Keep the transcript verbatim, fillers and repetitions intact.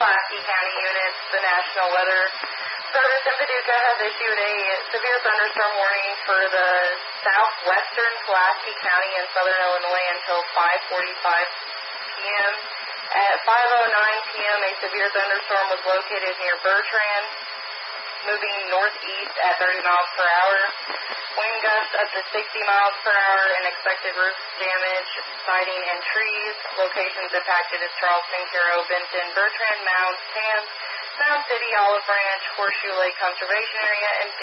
Pulaski County units, the National Weather Service in Paducah has issued a severe thunderstorm warning for the southwestern Pulaski County and southern Illinois until five forty-five p.m. At five oh nine p.m., a severe thunderstorm was located near Bertrand, moving northeast at thirty miles per hour. Wind gusts up to sixty miles per hour and expected roof damage, siding, and trees. Locations impacted is Charleston, Cairo, Benton, Bertrand, Mounds, Tams, Sound City, Olive Branch, Horseshoe Lake Conservation Area, and